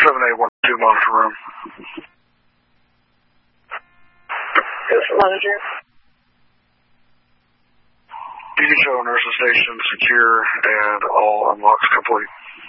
7A12 monitor room. Yes, manager. You can show nurses station secure and all unlocks complete.